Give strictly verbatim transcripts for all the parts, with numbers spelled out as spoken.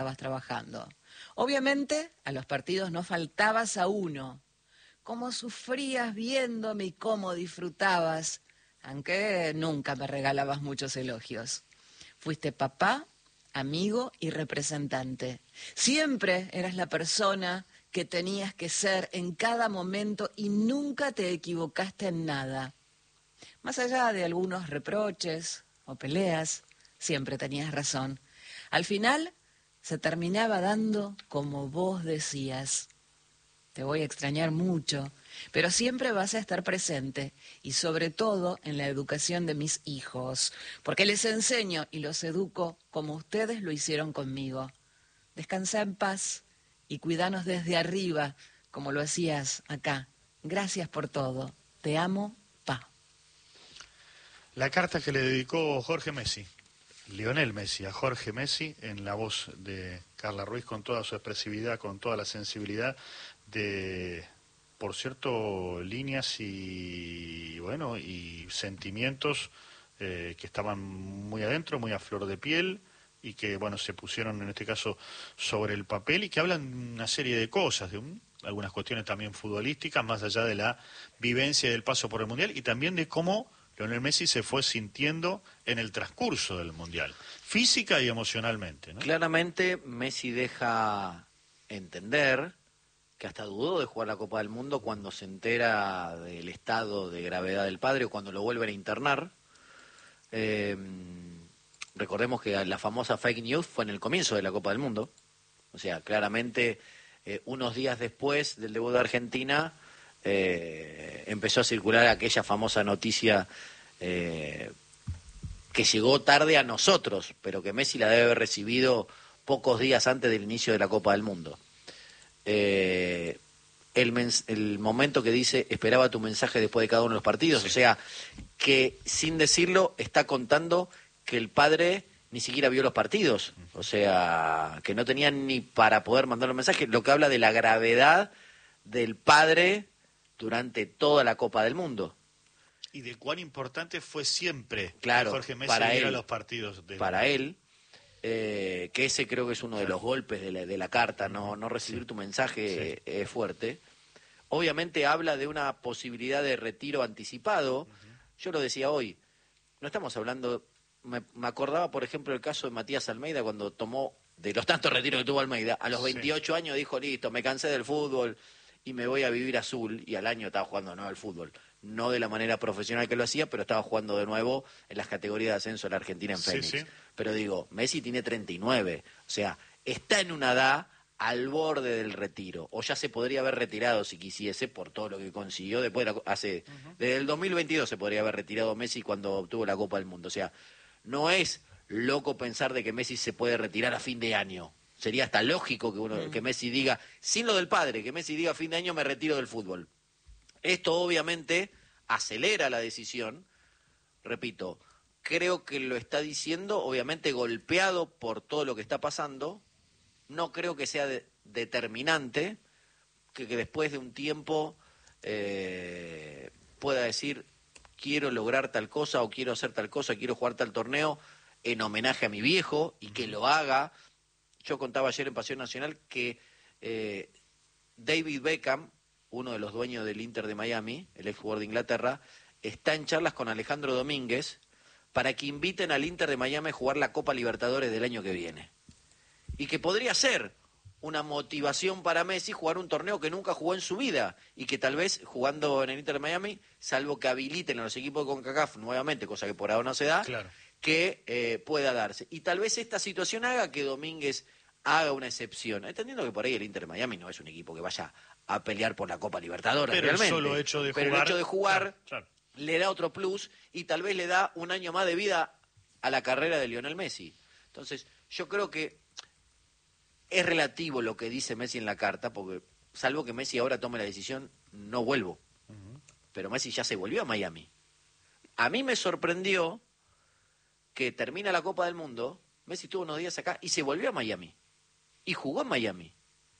estabas trabajando. Obviamente, a los partidos no faltabas a uno. Cómo sufrías viéndome y cómo disfrutabas, aunque nunca me regalabas muchos elogios. Fuiste papá, amigo y representante. Siempre eras la persona que tenías que ser en cada momento y nunca te equivocaste en nada. Más allá de algunos reproches o peleas, siempre tenías razón. Al final, se terminaba dando como vos decías. Te voy a extrañar mucho, pero siempre vas a estar presente y sobre todo en la educación de mis hijos, porque les enseño y los educo como ustedes lo hicieron conmigo. Descansa en paz y cuidanos desde arriba, como lo hacías acá. Gracias por todo. Te amo, pa. La carta que le dedicó Jorge Messi, Lionel Messi, a Jorge Messi, en la voz de Carla Ruiz, con toda su expresividad, con toda la sensibilidad de, por cierto, líneas y, bueno, y sentimientos eh, que estaban muy adentro, muy a flor de piel, y que, bueno, se pusieron en este caso sobre el papel y que hablan una serie de cosas, de un, algunas cuestiones también futbolísticas, más allá de la vivencia del paso por el Mundial, y también de cómo Lionel Messi se fue sintiendo en el transcurso del Mundial, física y emocionalmente, ¿no? Claramente Messi deja entender que hasta dudó de jugar la Copa del Mundo cuando se entera del estado de gravedad del padre o cuando lo vuelven a internar. Eh, recordemos que la famosa fake news fue en el comienzo de la Copa del Mundo. O sea, claramente eh, unos días después del debut de Argentina eh, empezó a circular aquella famosa noticia eh, que llegó tarde a nosotros, pero que Messi la debe haber recibido pocos días antes del inicio de la Copa del Mundo. Eh, el, mens- el momento que dice esperaba tu mensaje después de cada uno de los partidos, sí. O sea, que sin decirlo está contando que el padre ni siquiera vio los partidos, o sea, que no tenía ni para poder mandar un mensaje, lo que habla de la gravedad del padre durante toda la Copa del Mundo. Y de cuán importante fue siempre claro, que Jorge Messi para viera él, los partidos. De... Para él, eh, que ese creo que es uno de los golpes de la, de la carta, no, no recibir sí. tu mensaje sí. es fuerte. Obviamente habla de una posibilidad de retiro anticipado. Uh-huh. Yo lo decía hoy, no estamos hablando, me, me acordaba por ejemplo el caso de Matías Almeida cuando tomó, de los tantos retiros que tuvo Almeida, a los veintiocho sí. años dijo, listo, me cansé del fútbol y me voy a vivir azul, y al año estaba jugando de nuevo al fútbol. No de la manera profesional que lo hacía, pero estaba jugando de nuevo en las categorías de ascenso de la Argentina en Fénix. Sí, sí. Pero digo, Messi tiene treinta y nueve, o sea, está en una edad al borde del retiro, o ya se podría haber retirado si quisiese por todo lo que consiguió después de la, hace uh-huh. desde el dos mil veintidós se podría haber retirado Messi cuando obtuvo la Copa del Mundo. O sea, no es loco pensar de que Messi se puede retirar a fin de año. Sería hasta lógico que uno uh-huh. que Messi diga, sin lo del padre, que Messi diga a fin de año me retiro del fútbol. Esto obviamente acelera la decisión, repito, creo que lo está diciendo, obviamente golpeado por todo lo que está pasando, no creo que sea de, determinante, que, que después de un tiempo eh, pueda decir, quiero lograr tal cosa, o quiero hacer tal cosa, quiero jugar tal torneo, en homenaje a mi viejo, y que lo haga. Yo contaba ayer en Pasión Nacional que eh, David Beckham, uno de los dueños del Inter de Miami, el ex jugador de Inglaterra, está en charlas con Alejandro Domínguez para que inviten al Inter de Miami a jugar la Copa Libertadores del año que viene. Y que podría ser una motivación para Messi jugar un torneo que nunca jugó en su vida, y que tal vez jugando en el Inter de Miami, salvo que habiliten a los equipos de CONCACAF nuevamente, cosa que por ahora no se da, claro. que eh, pueda darse. Y tal vez esta situación haga que Domínguez haga una excepción, entendiendo que por ahí el Inter de Miami no es un equipo que vaya a pelear por la Copa Libertadores, pero realmente. El solo hecho de pero jugar, el hecho de jugar claro, claro. le da otro plus y tal vez le da un año más de vida a la carrera de Lionel Messi. Entonces, yo creo que es relativo lo que dice Messi en la carta, porque salvo que Messi ahora tome la decisión, no vuelvo. Uh-huh. Pero Messi ya se volvió a Miami. A mí me sorprendió que termina la Copa del Mundo, Messi estuvo unos días acá y se volvió a Miami. Y jugó en Miami.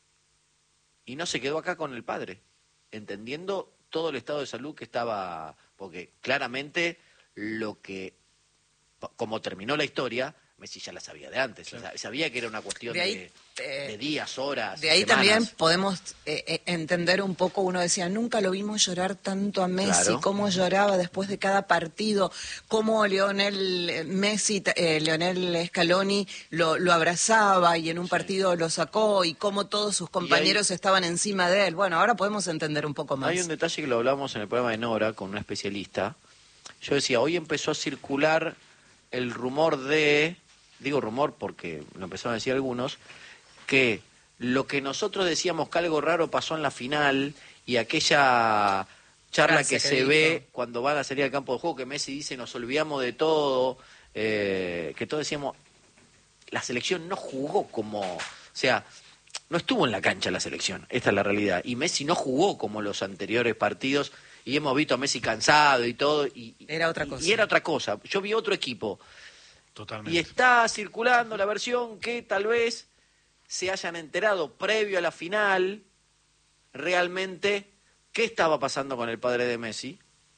Y no se quedó acá con el padre, entendiendo todo el estado de salud que estaba, porque claramente lo que, como terminó la historia, Messi ya la sabía de antes, claro. O sea, sabía que era una cuestión de, de, ahí, de, eh, de días, horas, de ahí semanas. También podemos eh, eh, entender un poco, uno decía, nunca lo vimos llorar tanto a Messi, Claro. cómo lloraba después de cada partido, cómo Lionel Messi, eh, Lionel Scaloni lo, lo abrazaba y en un Sí. partido lo sacó y cómo todos sus compañeros hay, estaban encima de él. Bueno, ahora podemos entender un poco más. Hay un detalle que lo hablamos en el programa de Nora con un especialista. Yo decía, hoy empezó a circular el rumor de, digo rumor porque lo empezaron a decir algunos, que lo que nosotros decíamos que algo raro pasó en la final y aquella charla Frase que, que se dijo. ve cuando van a salir al campo de juego, que Messi dice nos olvidamos de todo, eh, que todos decíamos, la selección no jugó como, o sea, no estuvo en la cancha la selección, esta es la realidad, y Messi no jugó como los anteriores partidos, y hemos visto a Messi cansado y todo, y Era otra cosa. Y era otra cosa, yo vi otro equipo. Totalmente. Y está circulando la versión que tal vez se hayan enterado previo a la final realmente qué estaba pasando con el padre de Messi.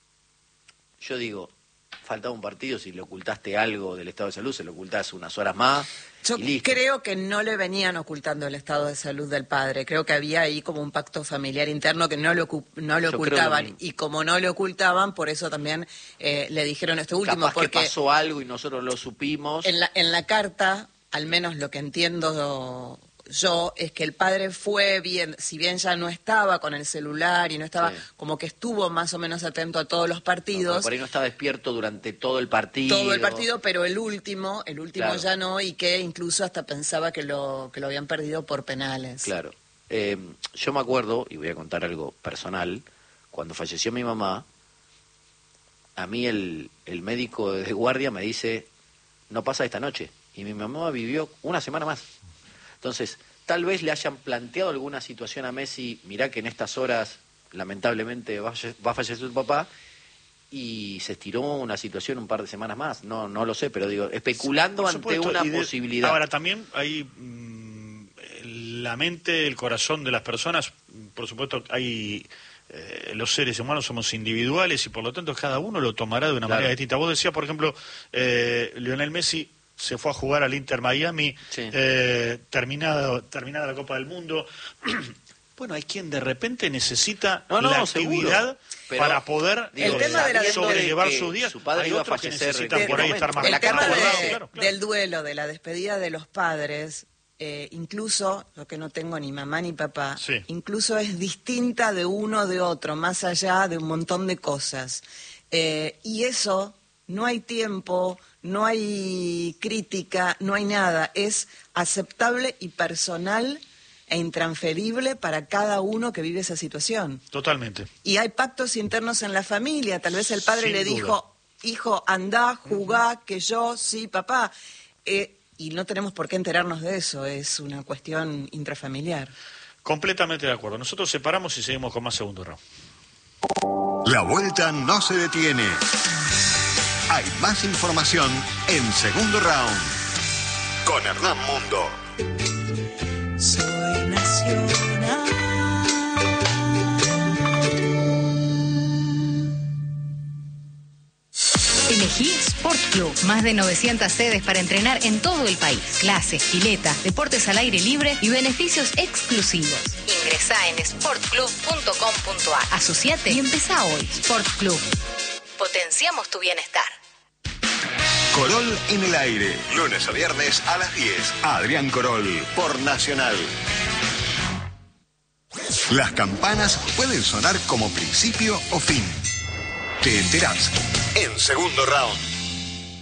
Yo digo, faltaba un partido, si le ocultaste algo del estado de salud, se lo ocultás unas horas más. Yo y listo. creo que no le venían ocultando el estado de salud del padre. Creo que había ahí como un pacto familiar interno que no lo, no lo Yo ocultaban. creo que... Y como no lo ocultaban, por eso también eh, le dijeron esto último. Capaz porque que pasó algo y nosotros lo supimos. En la, en la carta, al menos lo que entiendo yo, es que el padre fue bien, si bien ya no estaba con el celular y no estaba, sí. como que estuvo más o menos atento a todos los partidos. No, por ahí no estaba despierto durante todo el partido. Todo el partido, pero el último, el último claro. ya no, y que incluso hasta pensaba que lo, que lo habían perdido por penales. Claro. Eh, yo me acuerdo, y voy a contar algo personal, cuando falleció mi mamá, a mí el, el médico de guardia me dice, no pasa esta noche. Y mi mamá vivió una semana más. Entonces, tal vez le hayan planteado alguna situación a Messi, mirá que en estas horas, lamentablemente, va a fallecer tu papá, y se estiró una situación un par de semanas más. No no lo sé, pero digo, especulando sí, ante una de, posibilidad. Ahora, también hay mmm, la mente, el corazón de las personas, por supuesto, hay... Eh, los seres humanos somos individuales y por lo tanto cada uno lo tomará de una claro. manera distinta. Vos decías, por ejemplo, eh, Lionel Messi se fue a jugar al Inter Miami, sí. eh, terminada, terminada la Copa del Mundo. Bueno, hay quien de repente necesita no, no, la actividad para poder digo, el tema de la sobrellevar de sus días. Su padre hay iba otros a que fallecer necesitan de, por ahí de estar más el tema de, claro, claro. del duelo, de la despedida de los padres, eh, incluso, lo que no tengo ni mamá ni papá, sí. incluso es distinta de uno de otro, más allá de un montón de cosas. Eh, y eso, no hay tiempo, no hay crítica, no hay nada, es aceptable y personal e intransferible para cada uno que vive esa situación. Totalmente. Y hay pactos internos en la familia, tal vez el padre Sin le duda. dijo, hijo, andá, jugá, uh-huh. que yo, sí, papá. Eh, y no tenemos por qué enterarnos de eso, es una cuestión intrafamiliar. Completamente de acuerdo. Nosotros separamos y seguimos con más segundo round. La vuelta no se detiene. Hay más información en segundo round. Con Hernán Mundo. Soy nacional. Elegí Sport Club. Más de novecientas sedes para entrenar en todo el país. Clases, pileta, deportes al aire libre y beneficios exclusivos. Ingresá en sport club punto com punto a r. Asociate y empezá hoy. Sport Club. Potenciamos tu bienestar. Corol en el aire. Lunes a viernes a las diez. Adrián Corol por Nacional. Las campanas pueden sonar como principio o fin. Te enterás en segundo round.